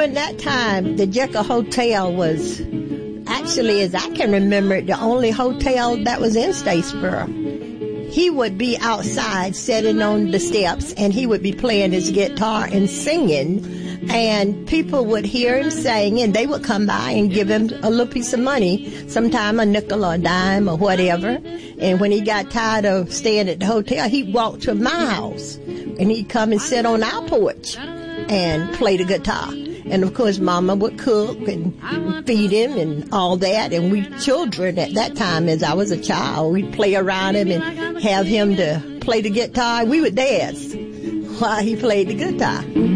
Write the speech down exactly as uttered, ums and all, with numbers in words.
during that time, the Jekyll Hotel was actually, as I can remember it, the only hotel that was in Statesboro. He would be outside sitting on the steps, and he would be playing his guitar and singing, and people would hear him sing, and they would come by and give him a little piece of money, sometime a nickel or a dime or whatever. And when he got tired of staying at the hotel, he'd walk to my house, and he'd come and sit on our porch and play the guitar. And, of course, Mama would cook and feed him and all that. And we children at that time, as I was a child, we'd play around him and have him to play the guitar. We would dance while he played the guitar.